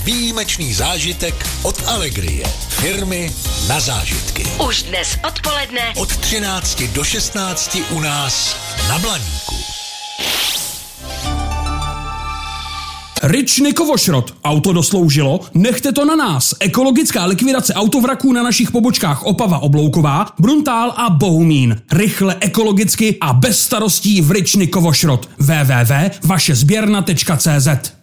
výjimečný zážitek od Allegrie. Firmy na zážitky. Už dnes odpoledne od 13 do 16 u nás na Blaníku. Ryčny Kovošrot. Auto dosloužilo? Nechte to na nás. Ekologická likvidace autovraků na našich pobočkách Opava Oblouková, Bruntál a Bohumín. Rychle, ekologicky a bez starostí v Ryčny Kovošrot. www.vašezběrna.cz